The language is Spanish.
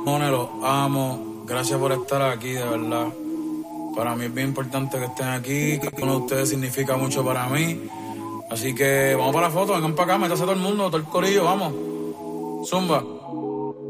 Los amo. Gracias por estar aquí, de verdad. Para mí es bien importante que estén aquí. Uno de ustedes significa mucho para mí. Así que vamos para la foto, vengan para acá, métase todo el mundo, todo el corillo, vamos. Zumba.